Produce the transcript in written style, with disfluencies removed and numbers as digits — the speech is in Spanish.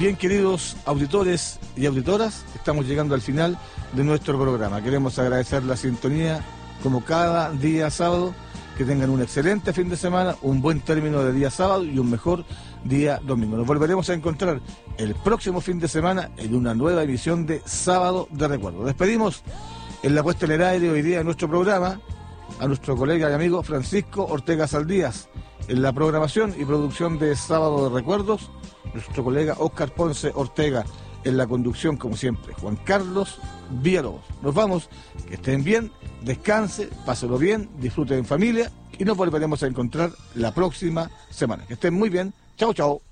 Bien, queridos auditores y auditoras, estamos llegando al final de nuestro programa. Queremos agradecer la sintonía como cada día sábado. Que tengan un excelente fin de semana, un buen término de día sábado y un mejor día domingo. Nos volveremos a encontrar el próximo fin de semana en una nueva emisión de Sábado de Recuerdo. Despedimos en la puesta en el aire hoy día de nuestro programa a nuestro colega y amigo Francisco Ortega Saldías. En la programación y producción de Sábado de Recuerdos, nuestro colega Óscar Ponce Ortega. En la conducción, como siempre, Juan Carlos Villalobos. Nos vamos, que estén bien, descanse, pásenlo bien, disfruten en familia y nos volveremos a encontrar la próxima semana. Que estén muy bien. Chao, chao.